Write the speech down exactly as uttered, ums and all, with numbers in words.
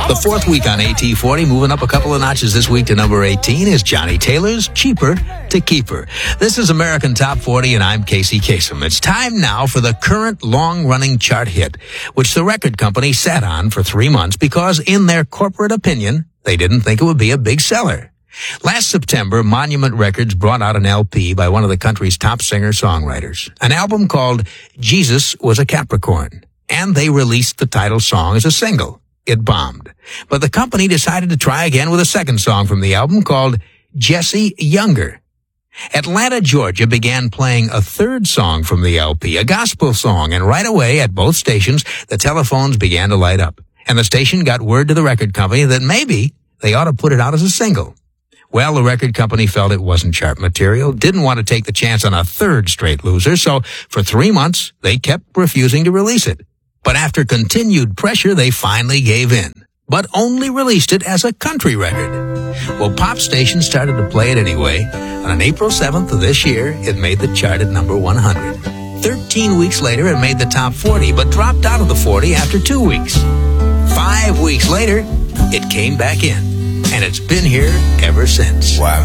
The fourth week on A T forty, moving up a couple of notches this week to number eighteen, is Johnny Taylor's Cheaper to Keep Her. This is American Top forty, and I'm Casey Kasem. It's time now for the current long-running chart hit, which the record company sat on for three months because, in their corporate opinion, they didn't think it would be a big seller. Last September, Monument Records brought out an L P by one of the country's top singer-songwriters, an album called Jesus Was a Capricorn, and they released the title song as a single. It bombed. But the company decided to try again with a second song from the album called Jesse Younger. Atlanta, Georgia began playing a third song from the L P, a gospel song, and right away at both stations, the telephones began to light up. And the station got word to the record company that maybe they ought to put it out as a single. Well, the record company felt it wasn't chart material, didn't want to take the chance on a third straight loser, so for three months, they kept refusing to release it. But after continued pressure, they finally gave in, but only released it as a country record. Well, pop stations started to play it anyway, and on April seventh of this year, it made the chart at number one hundred. Thirteen weeks later, it made the top forty, but dropped out of the forty after two weeks. Five weeks later, it came back in, and it's been here ever since. Why